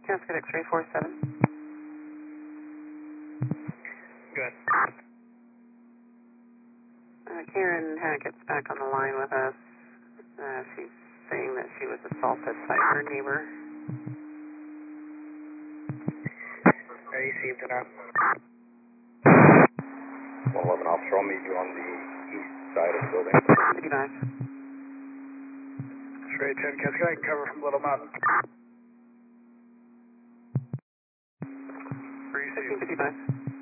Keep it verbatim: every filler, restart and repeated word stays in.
Cascade X-ray four seven. Good. Uh, Karen Hackett's back on the line with us. Uh, she's saying that she was assaulted by her neighbor. I received it up. one eleven officer, I'll meet you on the east side of the building. fifty-five. X-ray ten, Cascade, I can cover from Little Mountain.